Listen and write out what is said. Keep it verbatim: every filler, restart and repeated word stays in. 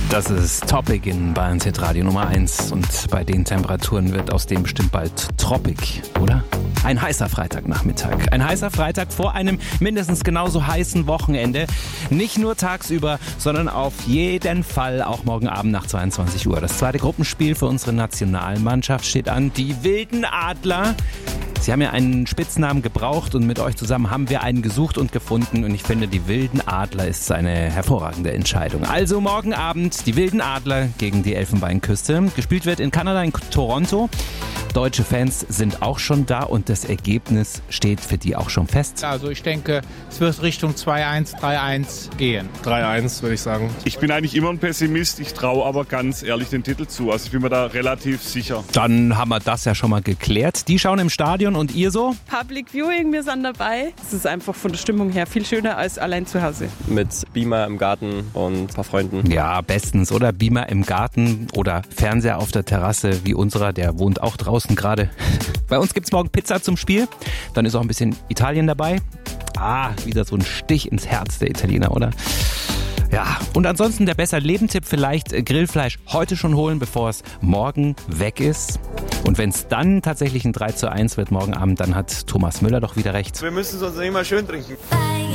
Das ist Topic in Bayerns Hitradio Nummer eins und bei den Temperaturen wird aus dem bestimmt bald Tropic, oder? Ein heißer Freitagnachmittag. Ein heißer Freitag vor einem mindestens genauso heißen Wochenende. Nicht nur tagsüber, sondern auf jeden Fall auch morgen Abend nach zweiundzwanzig Uhr. Das zweite Gruppenspiel für unsere Nationalmannschaft steht an. Die Wilden Adler. Sie haben ja einen Spitznamen gebraucht und mit euch zusammen haben wir einen gesucht und gefunden. Und ich finde, die Wilden Adler ist eine hervorragende Entscheidung. Also morgen Abend die Wilden Adler gegen die Elfenbeinküste. Gespielt wird in Kanada, in Toronto. Deutsche Fans sind auch schon da und das Ergebnis steht für die auch schon fest. Also ich denke, es wird Richtung zwei eins, drei eins gehen. drei eins würde ich sagen. Ich bin eigentlich immer ein Pessimist, ich traue aber ganz ehrlich den Titel zu. Also ich bin mir da relativ sicher. Dann haben wir das ja schon mal geklärt. Die schauen im Stadion und ihr so? Public Viewing, wir sind dabei. Es ist einfach von der Stimmung her viel schöner als allein zu Hause. Mit Beamer im Garten und ein paar Freunden. Ja, bestens, oder? Beamer im Garten oder Fernseher auf der Terrasse wie unserer, der wohnt auch draußen gerade. Bei uns gibt's morgen Pizza zum Spiel. Dann ist auch ein bisschen Italien dabei. Ah, wieder so ein Stich ins Herz der Italiener, oder? Ja, und ansonsten der Besser-Leben-Tipp vielleicht Grillfleisch heute schon holen, bevor es morgen weg ist. Und wenn es dann tatsächlich ein drei zu eins wird morgen Abend, dann hat Thomas Müller doch wieder recht. Wir müssen es uns nicht mal schön trinken.